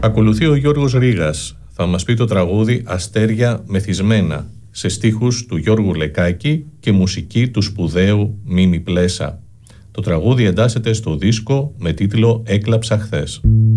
Ακολουθεί ο Γιώργος Ρήγας. Θα μας πει το τραγούδι «Αστέρια μεθυσμένα» σε στίχους του Γιώργου Λεκάκη και μουσική του σπουδαίου Μίμη Πλέσα. Το τραγούδι εντάσσεται στο δίσκο με τίτλο «Έκλαψα χθες».